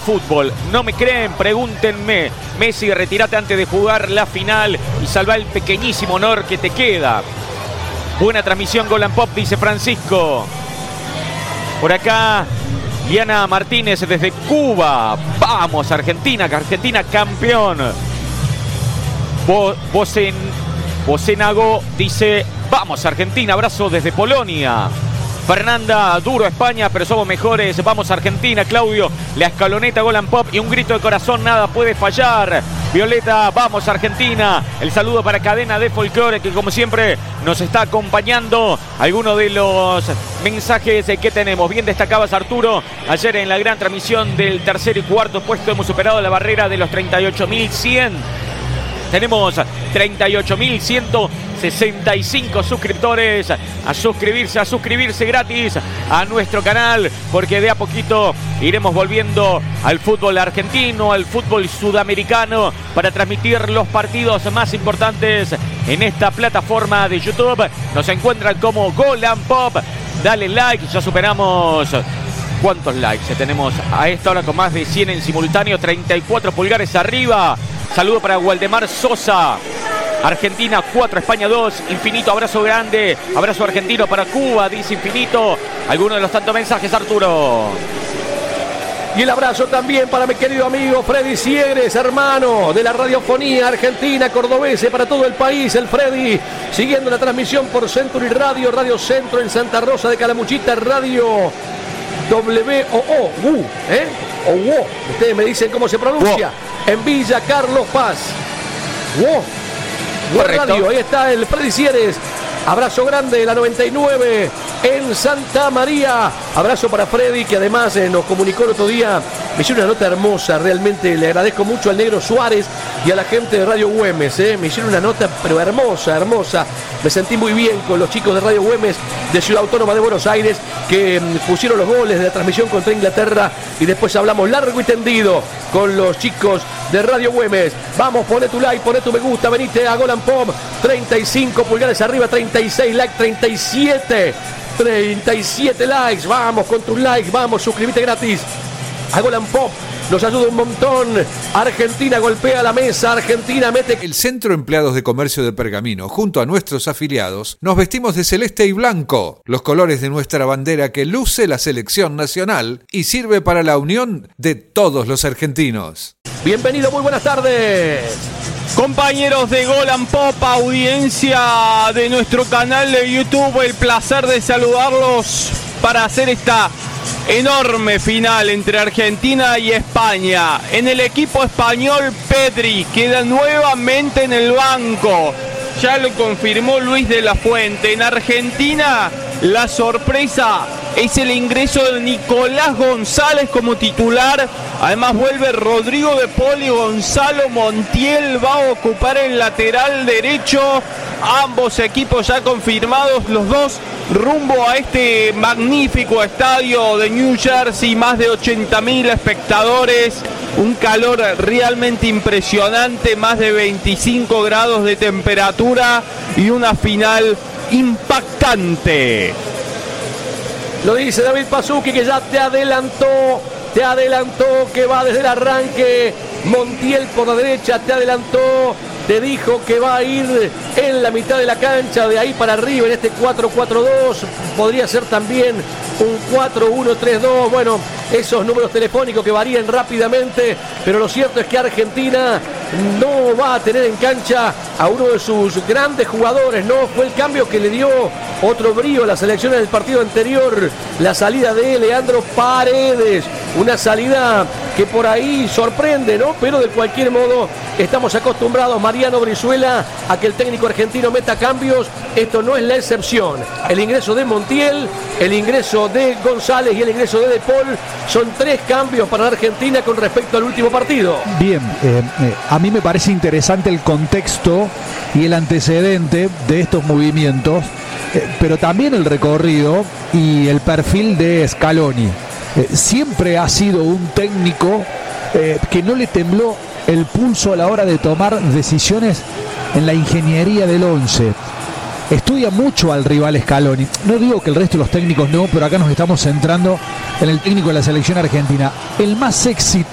fútbol. ¿No me creen? Pregúntenme. Messi, retírate antes de jugar la final y salva el pequeñísimo honor que te queda. Buena transmisión, Gol and Pop, dice Francisco. Por acá, Diana Martínez desde Cuba. Vamos, Argentina, Argentina campeón. Bocenago dice, vamos, Argentina, abrazo desde Polonia. Fernanda, duro España, pero somos mejores. Vamos, Argentina. Claudio, la escaloneta, Gol and Pop y un grito de corazón, nada puede fallar. Violeta, vamos, Argentina. El saludo para Cadena de Folclore, que como siempre nos está acompañando. Algunos de los mensajes que tenemos. Bien destacabas, Arturo. Ayer en la gran transmisión del tercer y cuarto puesto hemos superado la barrera de los 38.100. Tenemos 38.165 suscriptores. A suscribirse gratis a nuestro canal, porque de a poquito iremos volviendo al fútbol argentino, al fútbol sudamericano, para transmitir los partidos más importantes en esta plataforma de YouTube. Nos encuentran como Gol and Pop. Dale like, ya superamos... ¿Cuántos likes tenemos a esta hora con más de 100 en simultáneo? 34 pulgares arriba. Saludo para Waldemar Sosa. Argentina 4, España 2. Infinito, abrazo grande. Abrazo argentino para Cuba, dice Infinito. Algunos de los tantos mensajes, Arturo. Y el abrazo también para mi querido amigo Freddy Siegres, hermano de la radiofonía argentina, cordobese para todo el país. El Freddy siguiendo la transmisión por Century Radio, Radio Centro en Santa Rosa de Calamuchita, Radio WOO, ustedes me dicen cómo se pronuncia. En Villa Carlos Paz. Radio, ahí está el Freddy Sieres. Abrazo grande de la 99 en Santa María. Abrazo para Freddy, que además nos comunicó el otro día. Me hicieron una nota hermosa, realmente le agradezco mucho al Negro Suárez y a la gente de Radio Güemes. Me hicieron una nota, pero hermosa, hermosa. Me sentí muy bien con los chicos de Radio Güemes de Ciudad Autónoma de Buenos Aires, que pusieron los goles de la transmisión contra Inglaterra, y después hablamos largo y tendido con los chicos de Radio Güemes. Vamos, poné tu like, poné tu me gusta, venite a Gol and Pop. 35 pulgares arriba, 36 likes, 37 likes. Vamos con tus likes, vamos, suscríbete gratis a Gol and Pop. Nos ayuda un montón. Argentina golpea la mesa, Argentina mete... El Centro Empleados de Comercio de Pergamino, junto a nuestros afiliados, nos vestimos de celeste y blanco, los colores de nuestra bandera que luce la selección nacional y sirve para la unión de todos los argentinos. Bienvenido, muy buenas tardes. Compañeros de Gol and Pop, audiencia de nuestro canal de YouTube, el placer de saludarlos para hacer esta enorme final entre Argentina y España. En el equipo español, Pedri queda nuevamente en el banco. Ya lo confirmó Luis de la Fuente. En Argentina, la sorpresa es el ingreso de Nicolás González como titular. Además vuelve Rodrigo de Paul y Gonzalo Montiel va a ocupar el lateral derecho. Ambos equipos ya confirmados, los dos rumbo a este magnífico estadio de New Jersey. Más de 80.000 espectadores, un calor realmente impresionante, más de 25 grados de temperatura y una final impactante. Lo dice David Pasuki, que ya te adelantó que va desde el arranque. Montiel por la derecha te adelantó, te dijo que va a ir en la mitad de la cancha, de ahí para arriba en este 4-4-2, podría ser también un 4-1-3-2, bueno, esos números telefónicos que varían rápidamente, pero lo cierto es que Argentina no va a tener en cancha a uno de sus grandes jugadores, ¿no? Fue el cambio que le dio otro brío a la selección en el partido anterior, la salida de Leandro Paredes, una salida que por ahí sorprende, ¿no? Pero de cualquier modo estamos acostumbrados, Mariano Brizuela, a que el técnico argentino meta cambios. Esto no es la excepción. El ingreso de Montiel, el ingreso de González y el ingreso de Paul son 3 cambios para la Argentina con respecto al último partido. Bien, a mí me parece interesante el contexto y el antecedente de estos movimientos, pero también el recorrido y el perfil de Scaloni. Siempre ha sido un técnico que no le tembló el pulso a la hora de tomar decisiones en la ingeniería del 11. Estudia mucho al rival Scaloni. No digo que el resto de los técnicos no, pero acá nos estamos centrando en el técnico de la selección argentina. El más exitoso